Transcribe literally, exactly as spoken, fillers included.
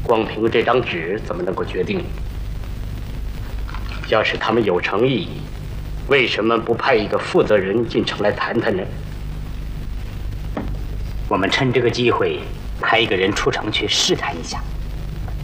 光凭这张纸怎么能够决定？要是他们有诚意，为什么不派一个负责人进城来谈谈呢？ 我们趁这个机会派一个人出城去试探一下。